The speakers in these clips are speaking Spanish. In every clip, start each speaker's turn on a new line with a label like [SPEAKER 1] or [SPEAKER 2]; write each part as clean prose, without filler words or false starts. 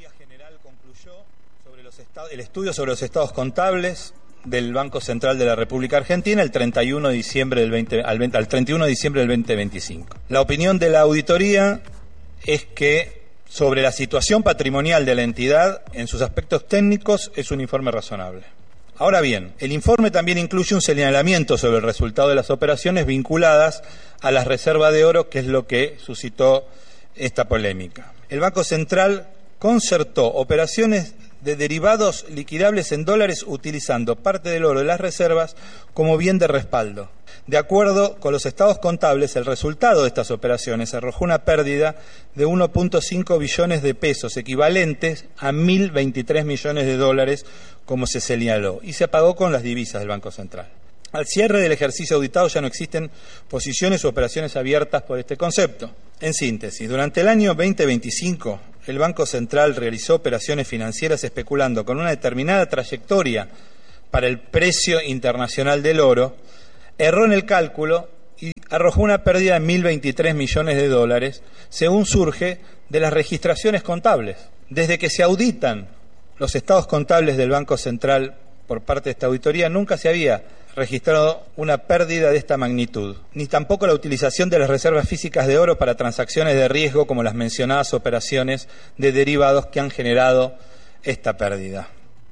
[SPEAKER 1] Auditoría General concluyó el estudio sobre los estados contables del Banco Central de la República Argentina al 31 de diciembre al 31 de diciembre del 2025. La opinión de la auditoría es que sobre la situación patrimonial de la entidad en sus aspectos técnicos es un informe razonable. Ahora bien, el informe también incluye un señalamiento sobre el resultado de las operaciones vinculadas a las reservas de oro, que es lo que suscitó esta polémica. El Banco Central concertó operaciones de derivados liquidables en dólares utilizando parte del oro de las reservas como bien de respaldo. De acuerdo con los estados contables, el resultado de estas operaciones arrojó una pérdida de 1.5 billones de pesos, equivalentes a 1.023 millones de dólares, como se señaló, y se pagó con las divisas del Banco Central. Al cierre del ejercicio auditado ya no existen posiciones u operaciones abiertas por este concepto. En síntesis, durante el año 2025, el Banco Central realizó operaciones financieras especulando con una determinada trayectoria para el precio internacional del oro, erró en el cálculo y arrojó una pérdida de 1.023 millones de dólares, según surge de las registraciones contables. Desde que se auditan los estados contables del Banco Central por parte de esta auditoría, nunca se había registrado una pérdida de esta magnitud, ni tampoco la utilización de las reservas físicas de oro para transacciones de riesgo como las mencionadas operaciones de derivados que han generado esta pérdida.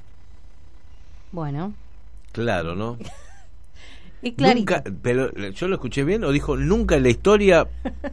[SPEAKER 2] Bueno.
[SPEAKER 3] Claro, ¿no?
[SPEAKER 2] Y clarito.
[SPEAKER 3] Nunca, pero yo lo escuché bien, o dijo, nunca en la historia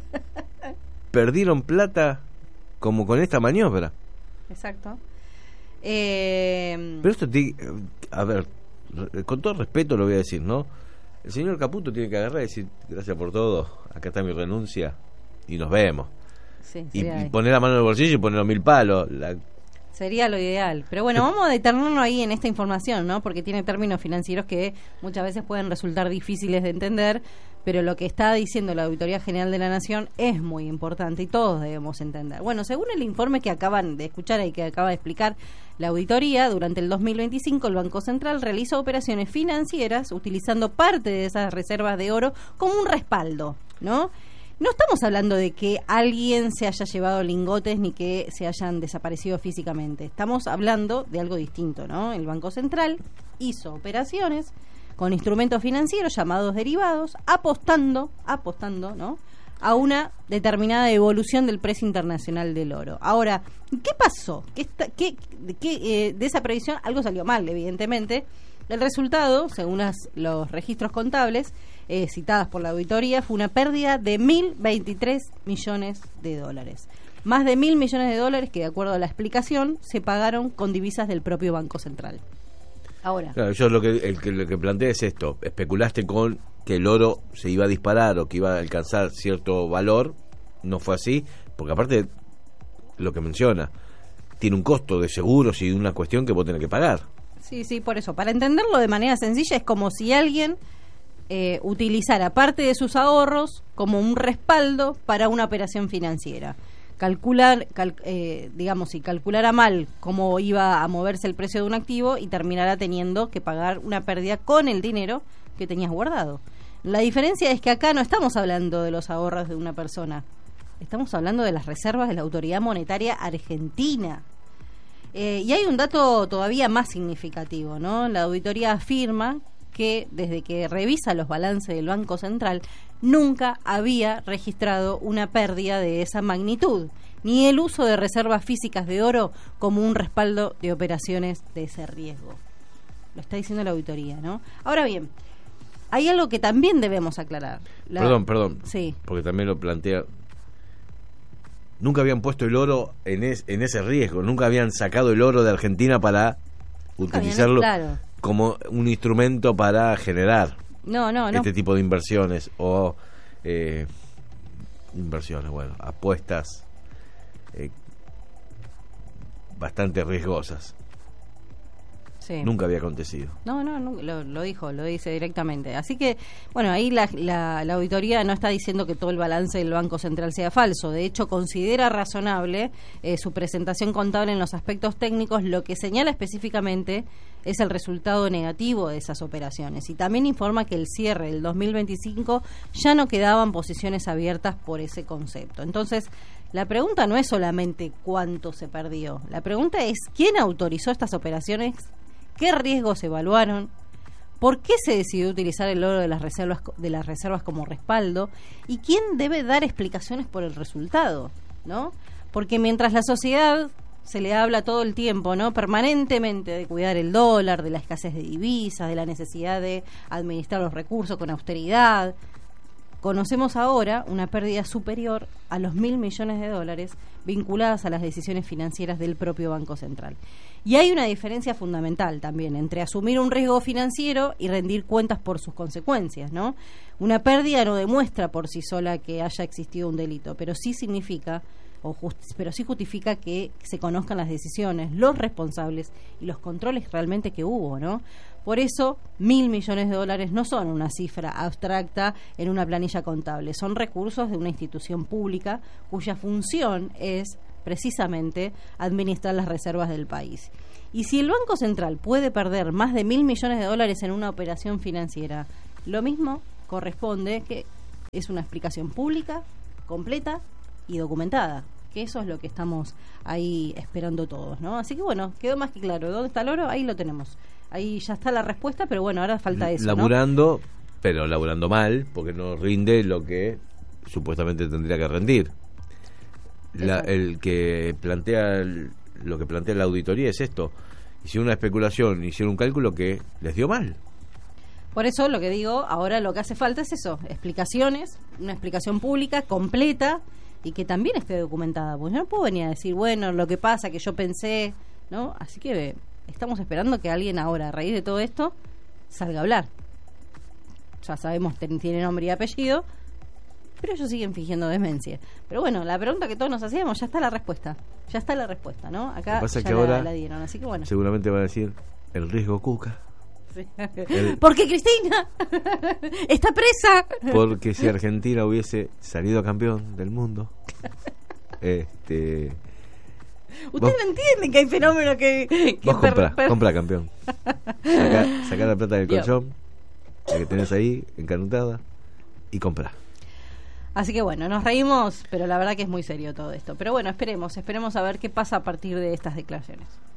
[SPEAKER 3] perdieron plata como con esta maniobra.
[SPEAKER 2] Exacto.
[SPEAKER 3] Pero esto tiene, a ver, con todo respeto lo voy a decir, ¿no? El señor Caputo tiene que agarrar y decir, gracias por todo, acá está mi renuncia y nos vemos.
[SPEAKER 2] Sí,
[SPEAKER 3] y poner la mano en el bolsillo y poner los 1.000 palos.
[SPEAKER 2] Sería lo ideal. Pero bueno, vamos a detenernos ahí en esta información, ¿no? Porque tiene términos financieros que muchas veces pueden resultar difíciles de entender, pero lo que está diciendo la Auditoría General de la Nación es muy importante y todos debemos entender. Bueno, según el informe que acaban de escuchar y que acaba de explicar la auditoría, durante el 2025 el Banco Central realizó operaciones financieras utilizando parte de esas reservas de oro como un respaldo, ¿no? No estamos hablando de que alguien se haya llevado lingotes ni que se hayan desaparecido físicamente. Estamos hablando de algo distinto, ¿no? El Banco Central hizo operaciones con instrumentos financieros llamados derivados, apostando, ¿no?, a una determinada evolución del precio internacional del oro. Ahora, ¿qué pasó? De esa previsión algo salió mal, evidentemente. El resultado, según los registros contables citadas por la auditoría, fue una pérdida de 1.023 millones de dólares. Más de 1.000 millones de dólares que, de acuerdo a la explicación, se pagaron con divisas del propio Banco Central. Ahora,
[SPEAKER 3] claro, yo lo que planteé es esto: especulaste con que el oro se iba a disparar o que iba a alcanzar cierto valor. No fue así, porque aparte lo que menciona tiene un costo de seguros y una cuestión que vos tenés que pagar.
[SPEAKER 2] Sí, por eso, para entenderlo de manera sencilla, es como si alguien utilizara parte de sus ahorros como un respaldo para una operación financiera. Si calculara mal cómo iba a moverse el precio de un activo y terminara teniendo que pagar una pérdida con el dinero que tenías guardado. La diferencia es que acá no estamos hablando de los ahorros de una persona, estamos hablando de las reservas de la Autoridad Monetaria Argentina. Y hay un dato todavía más significativo, ¿no? La auditoría afirma que desde que revisa los balances del Banco Central nunca había registrado una pérdida de esa magnitud, ni el uso de reservas físicas de oro como un respaldo de operaciones de ese riesgo. Lo está diciendo la auditoría, ¿no? Ahora bien, hay algo que también debemos aclarar.
[SPEAKER 3] Perdón.
[SPEAKER 2] Sí.
[SPEAKER 3] Porque también lo plantea. Nunca habían puesto el oro en ese riesgo, nunca habían sacado el oro de Argentina para utilizarlo como un instrumento para generar este tipo de inversiones o apuestas bastante riesgosas.
[SPEAKER 2] Sí.
[SPEAKER 3] Nunca había acontecido.
[SPEAKER 2] No, lo dice directamente. Así que, bueno, ahí la auditoría no está diciendo que todo el balance del Banco Central sea falso. De hecho, considera razonable su presentación contable en los aspectos técnicos. Lo que señala específicamente es el resultado negativo de esas operaciones. Y también informa que el cierre del 2025 ya no quedaban posiciones abiertas por ese concepto. Entonces, La pregunta no es solamente cuánto se perdió. La pregunta es quién autorizó estas operaciones, qué riesgos se evaluaron, por qué se decidió utilizar el oro de las reservas como respaldo y quién debe dar explicaciones por el resultado, ¿no? Porque mientras la sociedad se le habla todo el tiempo, ¿no? Permanentemente de cuidar el dólar, de la escasez de divisas, de la necesidad de administrar los recursos con austeridad, conocemos ahora una pérdida superior a los $1.000 millones vinculadas a las decisiones financieras del propio Banco Central. Y hay una diferencia fundamental también entre asumir un riesgo financiero y rendir cuentas por sus consecuencias, ¿no? Una pérdida no demuestra por sí sola que haya existido un delito, pero sí significa pero sí justifica que se conozcan las decisiones, los responsables y los controles realmente que hubo, ¿no? Por eso, $1.000 millones no son una cifra abstracta en una planilla contable, son recursos de una institución pública cuya función es precisamente administrar las reservas del país. Y si el Banco Central puede perder más de $1.000 millones en una operación financiera, lo mismo corresponde que es una explicación pública, completa y documentada, que eso es lo que estamos ahí esperando todos, ¿no? Así que bueno, quedó más que claro. ¿Dónde está el oro? Ahí lo tenemos. Ahí ya está la respuesta, pero bueno, ahora falta eso,
[SPEAKER 3] laburando,
[SPEAKER 2] ¿no?
[SPEAKER 3] Pero laburando mal, porque no rinde lo que supuestamente tendría que rendir. El que plantea lo que plantea la auditoría es esto: hicieron una especulación, hicieron un cálculo que les dio mal.
[SPEAKER 2] Por eso lo que digo, ahora lo que hace falta es eso, explicaciones, una explicación pública, completa, y que también esté documentada, porque yo no puedo venir a decir, bueno, lo que pasa, que yo pensé, ¿no? Así que estamos esperando que alguien ahora, a raíz de todo esto, salga a hablar. Ya sabemos, tiene nombre y apellido, pero ellos siguen fingiendo demencia. Pero bueno, la pregunta que todos nos hacíamos, ya está la respuesta, ¿no? Acá
[SPEAKER 3] pasa
[SPEAKER 2] ya
[SPEAKER 3] que ahora
[SPEAKER 2] la dieron, así que bueno.
[SPEAKER 3] Seguramente van a decir, el riesgo Cuca.
[SPEAKER 2] Sí. Porque Cristina está presa.
[SPEAKER 3] Porque si Argentina hubiese salido campeón del mundo,
[SPEAKER 2] Ustedes no entienden que hay fenómenos que
[SPEAKER 3] vos compra campeón. Sacá la plata del colchón, la que tenés ahí encanutada, y comprá.
[SPEAKER 2] Así que bueno, nos reímos, pero la verdad que es muy serio todo esto. Pero bueno, esperemos a ver qué pasa a partir de estas declaraciones.